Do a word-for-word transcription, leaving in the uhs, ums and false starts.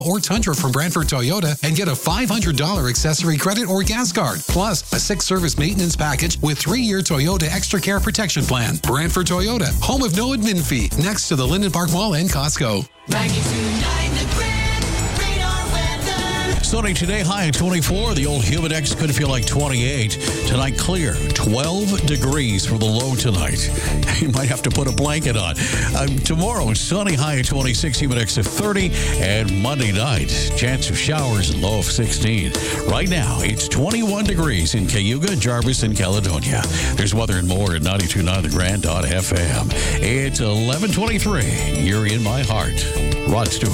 or Tundra from Brantford Toyota and get a five hundred dollars accessory credit or gas card, plus a six-service maintenance package with three-year Toyota Extra Care Protection Plan. Brantford Toyota, home of no admin fee, next to the Linden Park Mall and Costco. Sunny today, high at twenty-four. The old Humidex could feel like twenty-eight. Tonight, clear, twelve degrees for the low tonight. You might have to put a blanket on. Uh, tomorrow, sunny, high at twenty-six, Humidex at thirty. And Monday night, chance of showers and low of sixteen. Right now, it's twenty-one degrees in Cayuga, Jarvis, and Caledonia. There's weather and more at ninety-two point nine the grand dot f m. It's eleven twenty-three. You're in my heart. Rod Stewart.